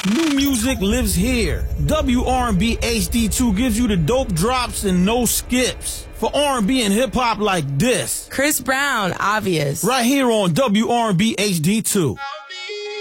New music lives here. WR&B HD2 gives you the dope drops and no skips. For R&B and hip-hop like this. Chris Brown, Obvious. Right here on WR&B HD2.